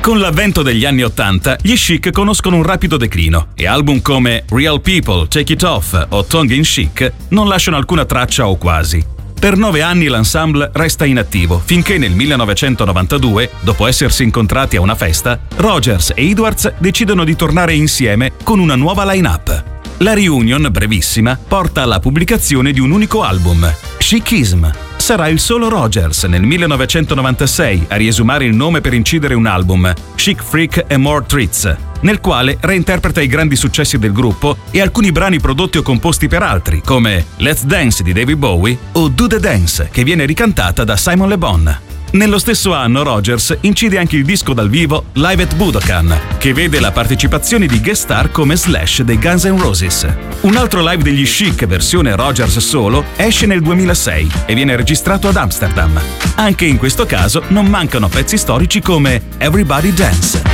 Con l'avvento degli anni '80, gli Chic conoscono un rapido declino e album come Real People, Take It Off o Tongue in Chic non lasciano alcuna traccia o quasi. Per 9 anni l'ensemble resta inattivo, finché nel 1992, dopo essersi incontrati a una festa, Rogers e Edwards decidono di tornare insieme con una nuova line-up. La reunion, brevissima, porta alla pubblicazione di un unico album, Chic'Ism. Sarà il solo Rogers nel 1996 a riesumare il nome per incidere un album, Chic Freak and More Treats, nel quale reinterpreta i grandi successi del gruppo e alcuni brani prodotti o composti per altri, come Let's Dance di David Bowie o Do the Dance, che viene ricantata da Simon Le Bon. Nello stesso anno Rogers incide anche il disco dal vivo Live at Budokan, che vede la partecipazione di guest star come Slash dei Guns N' Roses. Un altro live degli Chic versione Rogers solo esce nel 2006 e viene registrato ad Amsterdam. Anche in questo caso non mancano pezzi storici come Everybody Dance.